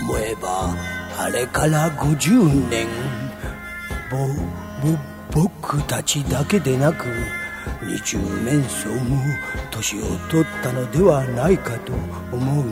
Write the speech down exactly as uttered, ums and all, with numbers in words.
思えばあれからごじゅうねん、ぼぼ僕たちだけでなく二十面相も年を取ったのではないかと思う